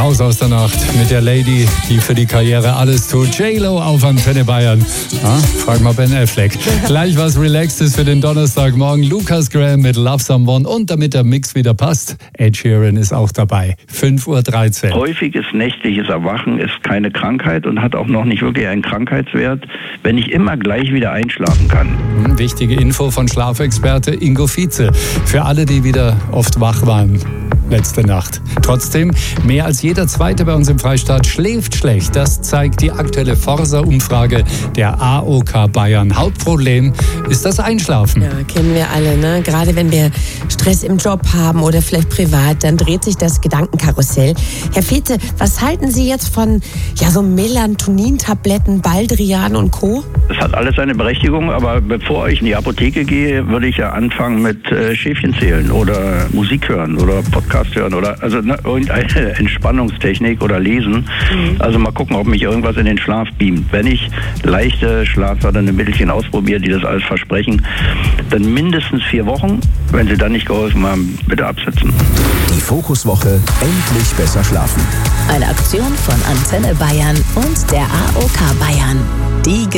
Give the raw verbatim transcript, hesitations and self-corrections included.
Raus aus der Nacht mit der Lady, die für die Karriere alles tut. J-Lo auf Antenne Bayern. Ja, frag mal Ben Affleck. Gleich was Relaxtes für den Donnerstagmorgen. Lucas Graham mit Love Someone. Und damit der Mix wieder passt, Ed Sheeran ist auch dabei. fünf Uhr dreizehn. Häufiges nächtliches Erwachen ist keine Krankheit und hat auch noch nicht wirklich einen Krankheitswert, wenn ich immer gleich wieder einschlafen kann. Wichtige Info von Schlafexperte Ingo Vize. Für alle, die wieder oft wach waren letzte Nacht. Trotzdem, mehr als jeder Zweite bei uns im Freistaat schläft schlecht. Das zeigt die aktuelle Forsa-Umfrage der A O K Bayern. Hauptproblem ist das Einschlafen. Ja, kennen wir alle, ne? Gerade wenn wir Stress im Job haben oder vielleicht privat, dann dreht sich das Gedankenkarussell. Herr Vize, was halten Sie jetzt von ja, so Melatonin-Tabletten, Baldrian und Co.? Das hat alles seine Berechtigung, aber bevor ich in die Apotheke gehe, würde ich ja anfangen mit äh, Schäfchen zählen oder Musik hören oder Podcast hören oder also ne, irgendeine Entspannungstechnik oder lesen. Mhm. Also mal gucken, ob mich irgendwas in den Schlaf beamt. Wenn ich leichte schlaffördernde Mittelchen ausprobiere, die das alles versprechen, dann mindestens vier Wochen. Wenn sie dann nicht geholfen haben, bitte absetzen. Die Fokuswoche endlich besser schlafen. Eine Aktion von Antenne Bayern und der A O K Bayern. Die